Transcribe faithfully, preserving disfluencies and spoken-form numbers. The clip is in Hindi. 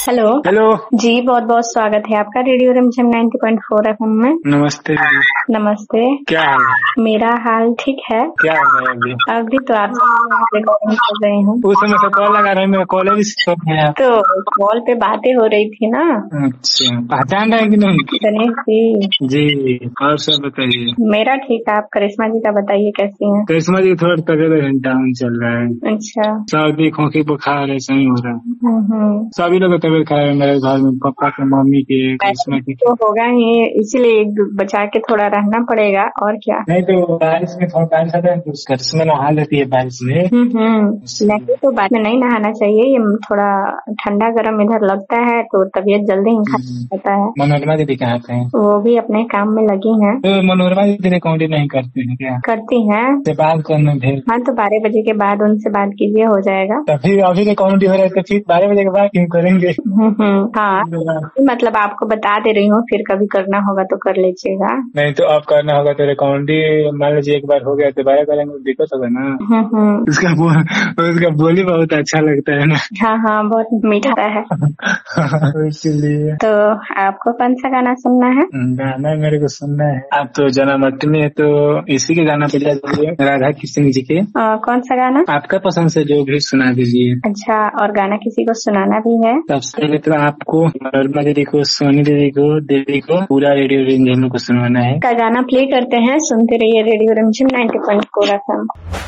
हेलो। हेलो जी, बहुत बहुत स्वागत है आपका रेडियो रिमझिम नाइंटी पॉइंट फोर एफएम में। नमस्ते। नमस्ते। क्या हाल है? मेरा हाल ठीक है। क्या हो रहा है अभी? अभी तो आप रिकॉर्डिंग कर रही हूँ। उस समय से कॉल लगा रहे हैं, मेरा कॉल भी स्टॉप है। तो कॉल पे बातें हो रही थी ना। अच्छा, पहचान रहे हैं कि नहीं? गणेश जी। जी, और सब बताइए। मेरा ठीक है। आप करिश्मा जी का बताइए, कैसी हैं? करिश्मा जी थोड़ा तबियत डाउन चल रहा है। अच्छा। सर्दी खोखी बुखार ऐसा ही हो रहा है। हम्म हम्म। सभी लोग तबियत खराब है मेरे घर में, पापा के, मम्मी के, करिश्मा की। तो होगा ही, इसीलिए बचा के थोड़ा रहना पड़ेगा, और क्या। नहीं तो बारिश में थोड़ा टाइम था तो करिश्मा नहा लेती है बारिश में। हम्म हम्म। नहीं तो बाद में नहीं नहाना चाहिए, ये थोड़ा ठंडा गर्म इधर लगता है तो तबीयत जल्दी ही खराब होता है। मनोरमा दीदी कहाँ पे हैं? वो भी अपने काम में लगी हैं। तो मनोरमा दीदी रिकॉर्डिंग नहीं करती है क्या? करती हैं। से बात करने भेज। हाँ, तो बारह बजे के बाद उनसे बात कीजिए, हो जाएगा। तो फिर अभी रिकॉर्डिंग हो रहा है तो फिर बारह बजे के बाद क्यों करेंगे? हम्म हम्म। हाँ, मतलब आपको बता दे रही हूँ, फिर कभी करना होगा तो कर लीजिएगा। नहीं तो आप करना होगा तो रिकॉर्डिंग मान लीजिए एक बार हो गया तो बारह करेंगे, दिक्कत होगा ना। हम्म हम्म। उसका बोल उसका बोली बहुत अच्छा लगता है ना। हाँ हाँ, बहुत मीठा है। इसलिए तो आपको कौन सा गाना सुनना है? गाना मेरे को सुनना है। आप तो जन्माष्टमी है तो इसी के गाना बजा दीजिए, राधा कृष्ण जी के। आ, कौन सा गाना? आपका पसंद से जो भी सुना दीजिए। अच्छा, और गाना किसी को सुनाना भी है? सबसे पहले तो आपको, मनोरमा दीदी को, सोनी दीदी को, दीदी को, पूरा रेडियो रिमझिम को सुनवाना है। का गाना प्ले करते हैं, सुनते रहिए रेडियो रिमझिम नाइंटी पॉइंट फोर एफएम।